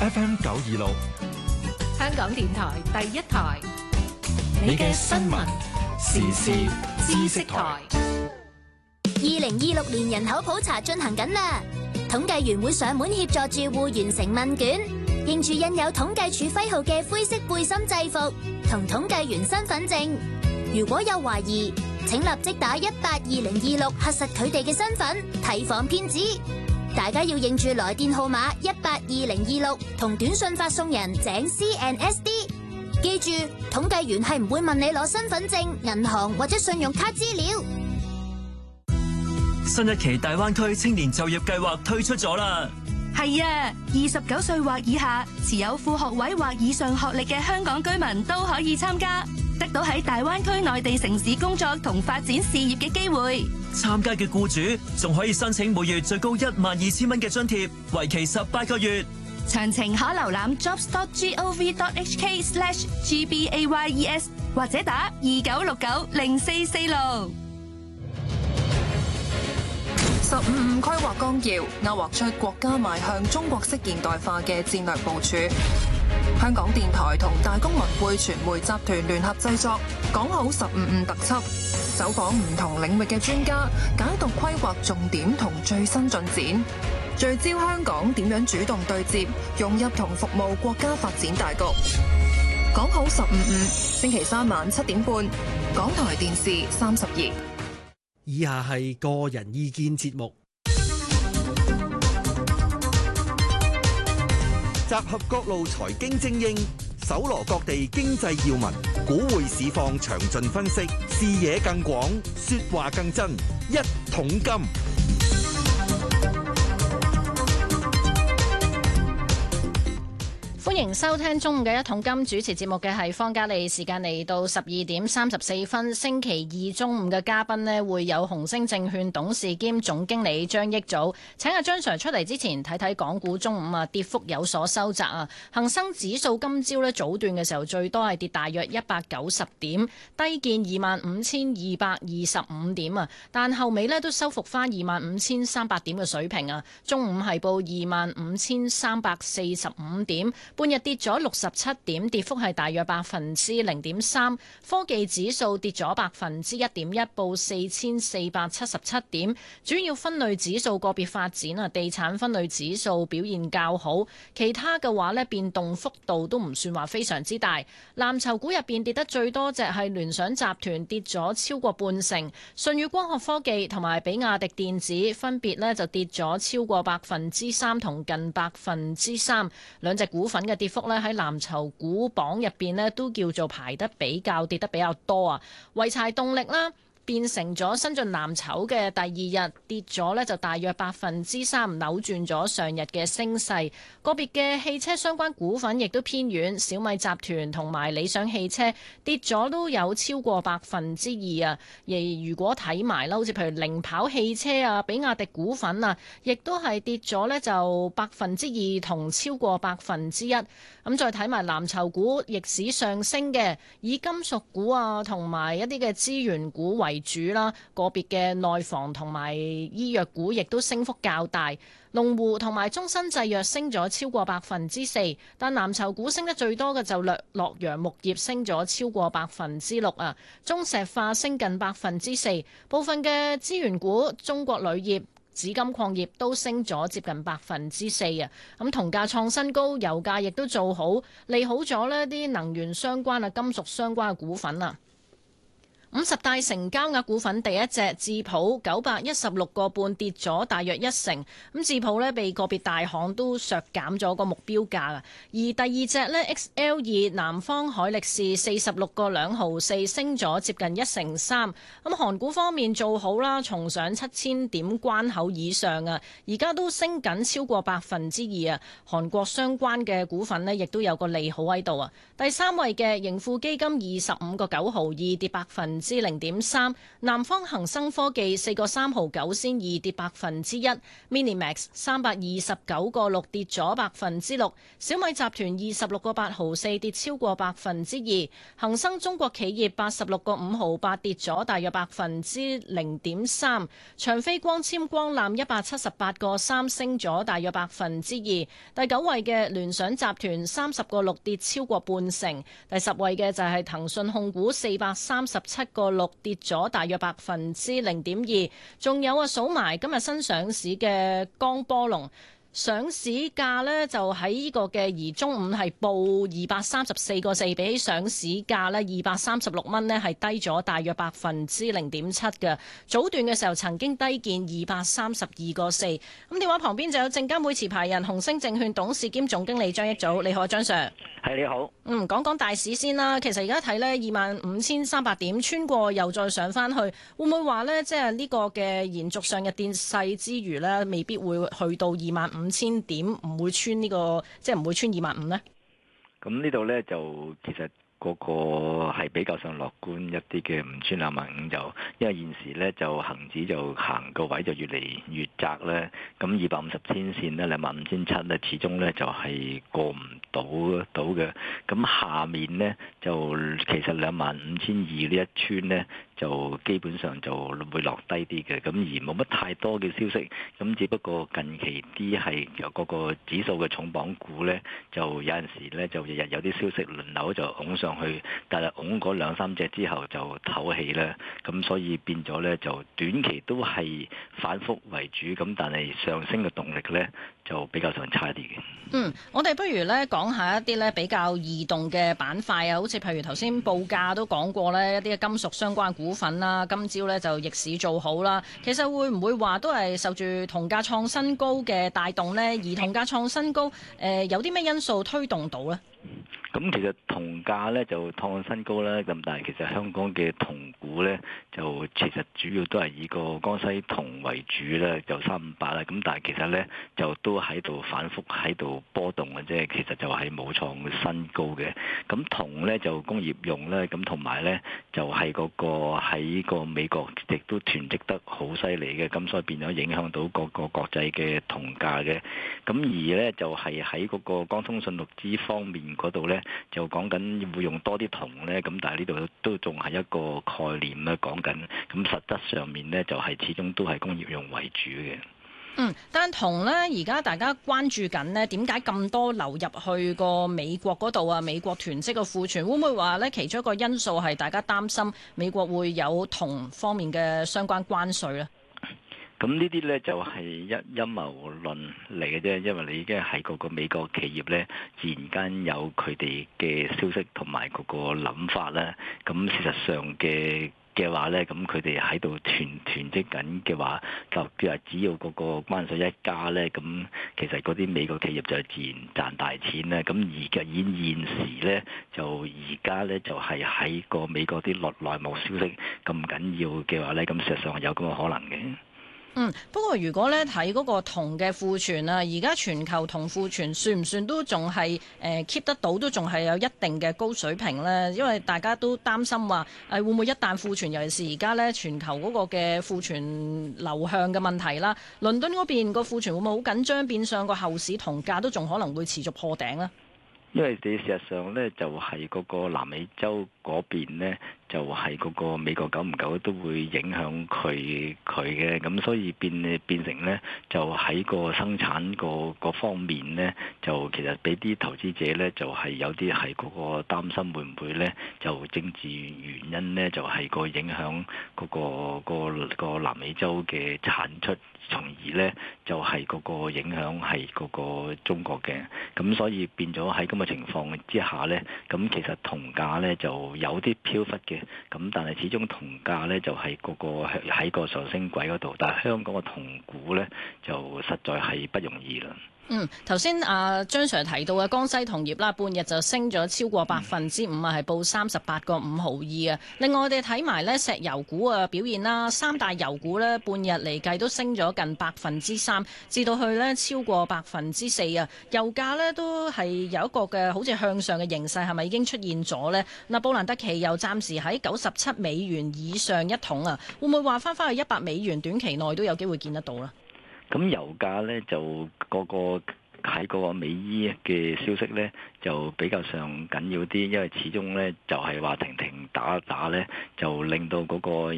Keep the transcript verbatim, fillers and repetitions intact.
F M 九二六， 香港電台第一台， 你嘅新聞時事知識台。 二零二六年人口普查進行緊啦，統計員會上門協助住戶完成問卷，認住印有統計處徽號嘅灰色背心制服同統計員身份證。如果有懷疑，請立即打一八二零二六核實佢哋嘅身份，提防騙子。大家要認住來電號碼一八二零二六同短信發送人井 C N S D。記住，統計員係唔會問你攞身份證、銀行或者信用卡資料。 新一期大灣區青年就業計劃推出咗啦。 係啊，二十九歲或以下，持有副學位或以上學歷嘅香港居民都可以參加，得到喺大灣區內地城市工作同發展事業嘅機會。 參加嘅僱主仲可以申請每月最高一萬二千蚊嘅津貼，為期十八個月。 詳情可瀏覽 jobs dot gov dot hk slash gbayes 或者打二九六九零四四六。 十五五規劃綱要勾畫出國家邁向中國式現代化嘅戰略部署。香港電台同大公文匯傳媒集團聯合製作《講好十五五》特輯，走訪唔同領域嘅專家，解讀規劃重點同最新進展，聚焦香港點樣主動對接、融入同服務國家發展大局。講好十五五，星期三晚七點半，港台電視三十二。 以下係個人意見節目， 集合各路財經精英，搜羅各地經濟要聞，股匯市況詳盡分析，視野更廣，說話更真，一桶金。 歡迎收聽中午嘅一桶金，主持節目嘅係方嘉莉。時間嚟到十二點三十四分，星期二中午嘅嘉賓呢，會有紅星證券董事兼總經理張益祖。請阿張 Sir 出嚟之前睇睇港股中午啊，跌幅有所收窄啊。恒生指數今朝呢，早段嘅時候最多係跌大約一百九十點，低見二萬五千二百二十五點啊，但後尾呢，都收復翻二萬五千三百點嘅水平啊。中午係報二萬五千三百四十五點。半日跌咗六十七點，跌幅係大約百分之零點三。科技指數跌咗百分之一點一，報四千四百七十七點。主要分類指數個別發展啊，地產分類指數表現較好，其他嘅話呢，變動幅度都唔算話非常之大。藍籌股入邊跌得最多隻係聯想集團，跌咗超過半成。舜宇光學科技同埋比亞迪電子分別呢就跌咗超過百分之三同近百分之三，兩隻股份嘅跌幅咧喺藍籌股榜入邊咧都叫做排得比較跌得比較多啊。濰柴動力啦，變成咗新晉藍籌嘅第二日跌咗呢就大約百分之三，扭轉咗上日嘅升勢。個別嘅汽車相關股份亦都偏軟，小米集團同埋理想汽車跌咗都有超過百分之二啊。而如果睇埋啦，好似譬如零跑汽車啊、比亞迪股份啊，亦都係跌咗呢就百分之二同超過百分之一。咁再睇埋藍籌股逆市上升嘅，以金屬股啊同埋一啲嘅資源股為主啦，個別嘅內房同埋醫藥股亦都升幅較大。龍湖同埋中生製藥升咗超過百分之四，但藍籌股升得最多嘅就略洛陽木業升咗超過百分之六啊，中石化升近百分之四，部分嘅資源股中國鋁業、紫金礦業都升咗接近百分之四啊！咁銅價創新高，油價亦都做好，利好咗呢啲能源相關啊、金屬相關嘅股份啊。五十大成交額股份第一隻智普九百一十六個半跌咗大約一成，咁智普呢被個別大行都削減咗個目標價啊。而第二隻呢 X L 二南方海力士四十六個兩毫四升咗接近一成三。咁韓股方面做好啦，重上七千點關口以上啊，而家都升緊超過百分之二啊。韓國相關嘅股份呢亦都有個利好喺度啊。第三位嘅盈富基金二十五個九毫二跌百分之零點三。南方恒生科技四個三毫九仙二跌百分之一。Minimax 三百二十九個六跌咗百分之六。小米集團二十六個八毫四跌超過百分之二。恒生中國企業八十六個五毫八跌咗大約百分之零點三。長飛光纖光纜一百七十八個三升咗大約百分之二。第九位嘅聯想集團三十個六跌超過半成。第十位嘅就係騰訊控股四百三十七個六跌咗大約百分之零點二。仲有啊，數埋今日新上市嘅江波龍。上市價呢就喺呢個嘅而中午係報二百三十四個四，比起上市價呢二百三十六蚊呢係低咗大約百分之零點七嘅。早段嘅時候曾經低見二百三十二個四。咁電話旁邊就有證監會持牌人紅星證券董事兼總經理張益祖，你好，張 Sir。 係你好。 嗯，講講大市先啦。其實而家睇呢二萬五千三百點穿過又再上翻去，會唔會話呢？即係呢個嘅延續上日跌勢之餘呢，未必會去到二萬五千點，唔會穿呢個，即係唔會穿二萬五呢？ 咁呢度呢，就其實嗰個係比較上樂觀一啲嘅，唔穿兩萬五就，因為現時呢，就恒指就行個位就越嚟越窄咧。咁二百五十天線呢，兩萬五千七呢，始終呢就係過唔到到嘅。咁下面呢，就其實兩萬五千二呢一穿呢，就基本上就會落低啲嘅，咁而冇乜太多嘅消息，咁只不過近期啲係由嗰個指數嘅重磅股呢，就有陣時呢，就日日有啲消息輪流就拱上去，但係拱嗰兩三隻之後就唞氣啦，咁所以變咗呢，就短期都係反覆為主，咁但係上升嘅動力呢，就比較上差啲嘅。 嗯，我哋不如呢講下一啲呢比較異動嘅板塊啊，好似譬如頭先報價都講過呢，一啲嘅金屬相關股份啦，今朝呢就逆市做好啦。其實會唔會話都係受住銅價創新高嘅帶動呢？而銅價創新高，誒、呃、有啲咩因素推動到呢？ 咁其實銅價咧就創新高啦，咁但係其實香港嘅銅股咧就其實主要都係以個江西銅為主咧，就三五八啦。咁但係其實咧就都喺度反覆喺度波動嘅啫，其實就係冇創新高嘅。咁銅咧就工業用咧，咁同埋咧就係嗰個喺個美國亦都囤積得好犀利嘅，咁所以變咗影響到嗰個國際嘅銅價嘅。咁而咧就係喺嗰個光通訊錄資方面嗰度咧。就講緊會用多啲銅呢，咁但係呢度都仲係一個概念咧講緊，咁實質上面呢，就係始終都係工業用為主嘅。 嗯，但銅呢，而家大家關注緊呢，點解咁多流入去個美國嗰度啊？美國囤積嘅庫存會唔會話呢？其中一個因素係大家擔心美國會有銅方面嘅相關關稅呢？ 咁呢啲呢，就係一陰謀論嚟嘅啫，因為你已經係嗰個美國企業呢，自然間有佢哋嘅消息同埋嗰個諗法啦。咁事實上嘅嘅話呢，咁佢哋喺度囤囤積緊嘅話，就叫話只要嗰個關稅一加呢，咁其實嗰啲美國企業就自然賺大錢啦。咁而家現現時呢，就而家呢，就係喺個美國啲內內幕消息咁緊要嘅話呢，咁事實上係有咁嘅可能嘅。 嗯，不過如果咧睇嗰個銅嘅庫存啊，而家全球銅庫存算唔算都仲係誒 keep 得到，都仲係有一定嘅高水平呢？因為大家都擔心話誒會唔會一旦庫存，尤其是而家咧全球嗰個嘅庫存流向嘅問題啦，倫敦嗰邊個庫存會唔會好緊張，變相個後市銅價都仲可能會持續破頂呢？ 因為你事實上咧，就係嗰個南美洲嗰邊咧，就係嗰個美國久唔久都會影響佢佢嘅，咁所以變變成咧，就喺個生產個個方面咧，就其實俾啲投資者咧，就係有啲係嗰個擔心會唔會咧，就政治原因咧，就係個影響嗰個個個南美洲嘅產出，從而咧就係嗰個影響係嗰個中國嘅，咁所以變咗喺咁嘅情況之下咧，咁其實銅價咧就有啲飄忽嘅，咁但係始終銅價咧就係嗰個喺個上升軌嗰度，但係香港嘅銅股咧就實在係不容易啦。 嗯，頭先阿張 Sir 提到嘅江西銅業啦，半日就升咗超過百分之五啊，係報三十八個五毫二啊。另外我哋睇埋咧石油股啊表現啦，三大油股咧半日嚟計都升咗近百分之三，至到去咧超過百分之四啊。油價咧都係有一個嘅好似向上嘅形勢，係咪已經出現咗呢？嗱，布蘭特期油暫時喺九十七美元以上一桶啊，會唔會話翻翻去一百美元短期內都有機會見得到啦？ 咁油價咧就個個喺嗰個美伊嘅消息咧就比較上緊要啲，因為始終咧就係話停停打打咧，就令到嗰個